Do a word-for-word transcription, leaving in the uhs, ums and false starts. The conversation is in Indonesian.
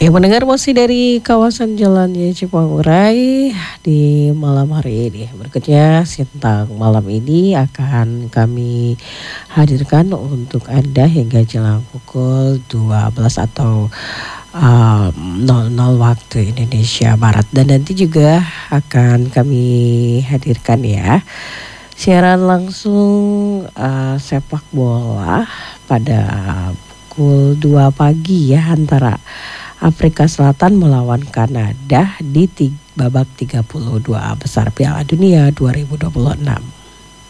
Ya mendengar musik dari kawasan Jalan Y Cipanggerai di malam hari ini. Berikutnya Sintang malam ini akan kami hadirkan untuk Anda hingga jelang pukul dua belas atau um, nol nol waktu Indonesia Barat. Dan nanti juga akan kami hadirkan ya siaran langsung uh, sepak bola pada pukul dua pagi ya antara Afrika Selatan melawan Kanada di ti- babak tiga puluh dua besar Piala Dunia dua ribu dua puluh enam.